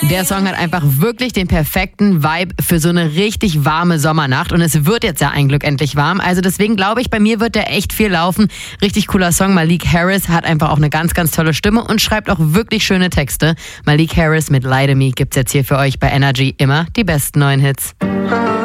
Der Song hat einfach wirklich den perfekten Vibe für so eine richtig warme Sommernacht. Und es wird jetzt ja ein Glück endlich warm. Also deswegen glaube ich, bei mir wird der echt viel laufen. Richtig cooler Song. Malik Harris hat einfach auch eine ganz, ganz tolle Stimme und schreibt auch wirklich schöne Texte. Malik Harris mit Lie to Me gibt's jetzt hier für euch bei Energy. Immer die besten neuen Hits.